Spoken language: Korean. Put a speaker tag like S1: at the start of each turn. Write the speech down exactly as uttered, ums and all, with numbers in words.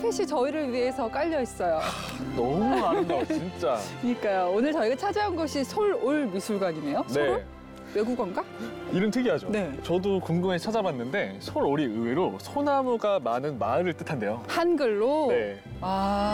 S1: 카펫이 저희를 위해서 깔려 있어요.
S2: 너무 아름다워, 진짜.
S1: 그러니까요. 오늘 저희가 찾아온 곳이 솔올 미술관이네요. 솔올?
S2: 네.
S1: 외국어인가?
S2: 이름 특이하죠?
S1: 네.
S2: 저도 궁금해서 찾아봤는데 솔올이 의외로 소나무가 많은 마을을 뜻한대요.
S1: 한글로?
S2: 네.
S1: 아.